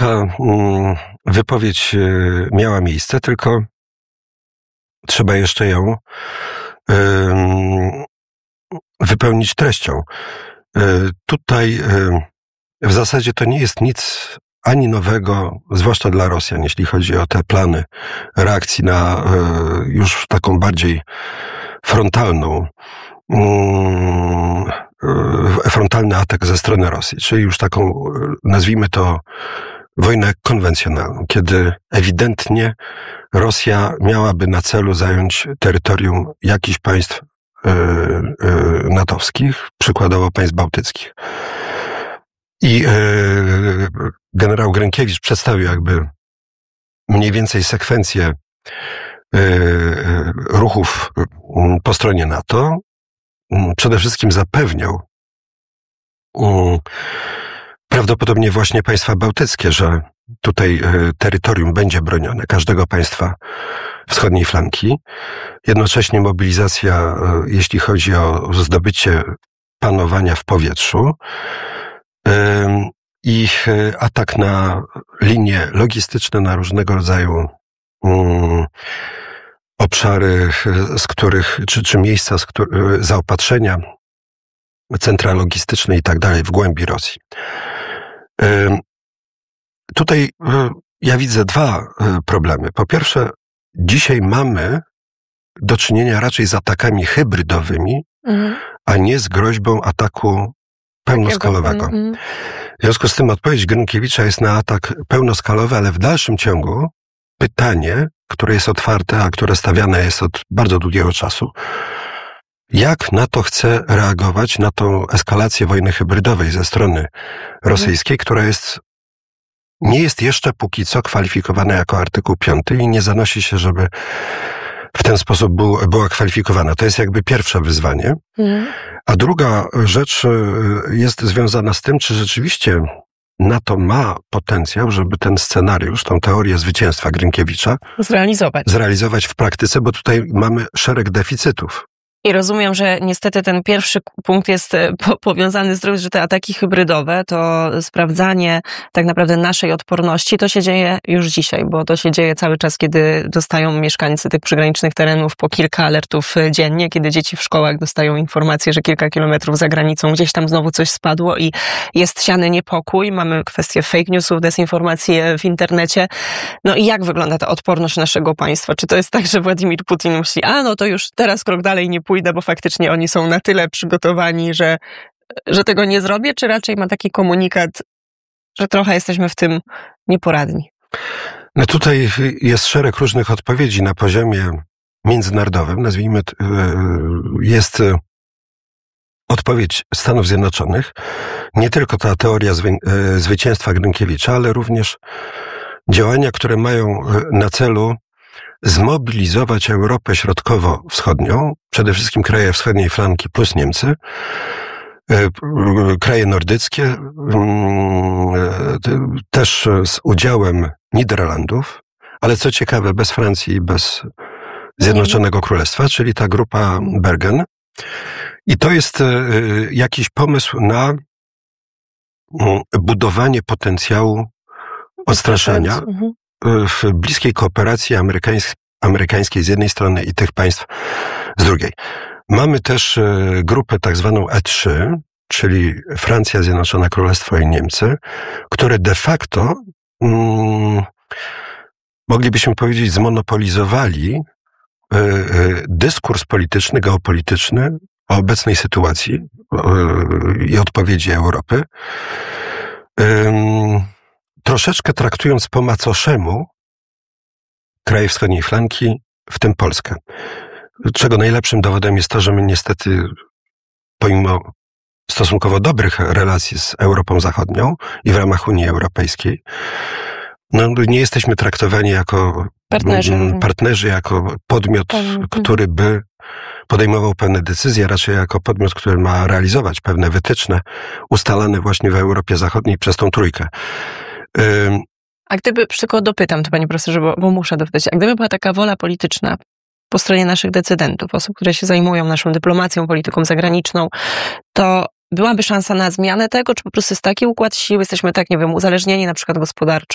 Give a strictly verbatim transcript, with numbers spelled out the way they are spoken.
ta wypowiedź miała miejsce, tylko trzeba jeszcze ją wypełnić treścią. Tutaj w zasadzie to nie jest nic ani nowego, zwłaszcza dla Rosjan, jeśli chodzi o te plany reakcji na już taką bardziej frontalną, frontalny atak ze strony Rosji, czyli już taką, nazwijmy to, wojnę konwencjonalną, kiedy ewidentnie Rosja miałaby na celu zająć terytorium jakichś państw natowskich, przykładowo państw bałtyckich. I generał Gryńkiewicz przedstawił jakby mniej więcej sekwencję ruchów po stronie NATO. Przede wszystkim zapewniał prawdopodobnie właśnie państwa bałtyckie, że tutaj terytorium będzie bronione, każdego państwa wschodniej flanki. Jednocześnie mobilizacja, jeśli chodzi o zdobycie panowania w powietrzu i atak na linie logistyczne, na różnego rodzaju obszary, z których, czy, czy miejsca, z których, zaopatrzenia, centra logistyczne i tak dalej w głębi Rosji. Tutaj ja widzę dwa problemy. Po pierwsze, dzisiaj mamy do czynienia raczej z atakami hybrydowymi, mhm. a nie z groźbą ataku pełnoskalowego. Mhm. W związku z tym odpowiedź Gryńkiewicza jest na atak pełnoskalowy, ale w dalszym ciągu pytanie, które jest otwarte, a które stawiane jest od bardzo długiego czasu, jak NATO chce reagować na tą eskalację wojny hybrydowej ze strony rosyjskiej, która jest, nie jest jeszcze póki co kwalifikowana jako artykuł piąty i nie zanosi się, żeby w ten sposób był, była kwalifikowana. To jest jakby pierwsze wyzwanie. Mhm. A druga rzecz jest związana z tym, czy rzeczywiście NATO ma potencjał, żeby ten scenariusz, tą teorię zwycięstwa Gryńkiewicza zrealizować. zrealizować w praktyce, bo tutaj mamy szereg deficytów. I rozumiem, że niestety ten pierwszy punkt jest po- powiązany z drugim, że te ataki hybrydowe, to sprawdzanie tak naprawdę naszej odporności, to się dzieje już dzisiaj, bo to się dzieje cały czas, kiedy dostają mieszkańcy tych przygranicznych terenów po kilka alertów dziennie, kiedy dzieci w szkołach dostają informacje, że kilka kilometrów za granicą gdzieś tam znowu coś spadło i jest siany niepokój. Mamy kwestię fake newsów, dezinformacji w internecie. No i jak wygląda ta odporność naszego państwa? Czy to jest tak, że Władimir Putin myśli, a no to już teraz krok dalej nie pójdę, bo faktycznie oni są na tyle przygotowani, że, że tego nie zrobię, czy raczej ma taki komunikat, że trochę jesteśmy w tym nieporadni? No tutaj jest szereg różnych odpowiedzi na poziomie międzynarodowym. Nazwijmy, jest odpowiedź Stanów Zjednoczonych. Nie tylko ta teoria zwy, zwycięstwa Gryńkiewicza, ale również działania, które mają na celu zmobilizować Europę Środkowo-Wschodnią, przede wszystkim kraje wschodniej flanki plus Niemcy, kraje nordyckie, też z udziałem Niderlandów, ale co ciekawe, bez Francji i bez Zjednoczonego Królestwa, czyli ta grupa Bergen. I to jest jakiś pomysł na budowanie potencjału odstraszania w bliskiej kooperacji amerykańskiej, amerykańskiej z jednej strony i tych państw z drugiej. Mamy też grupę tak zwaną E trzy, czyli Francja, Zjednoczone Królestwo i Niemcy, które de facto mm, moglibyśmy powiedzieć zmonopolizowali y, y, dyskurs polityczny, geopolityczny o obecnej sytuacji y, i odpowiedzi Europy. Y, troszeczkę traktując po macoszemu kraje wschodniej flanki, w tym Polskę. Czego najlepszym dowodem jest to, że my niestety, pomimo stosunkowo dobrych relacji z Europą Zachodnią i w ramach Unii Europejskiej, no, nie jesteśmy traktowani jako partnerzy, partnerzy jako podmiot, mhm. który by podejmował pewne decyzje, raczej jako podmiot, który ma realizować pewne wytyczne ustalane właśnie w Europie Zachodniej przez tą trójkę. Ym, A gdyby, tylko dopytam to, panie profesorze, bo, bo muszę dopytać, a gdyby była taka wola polityczna po stronie naszych decydentów, osób, które się zajmują naszą dyplomacją, polityką zagraniczną, to byłaby szansa na zmianę tego, czy po prostu jest taki układ sił, jesteśmy tak, nie wiem, uzależnieni na przykład gospodarczo